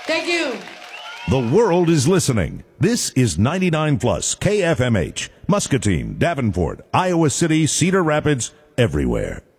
Thank you. The world is listening. This is 99 Plus KFMH, Muscatine, Davenport, Iowa City, Cedar Rapids, everywhere.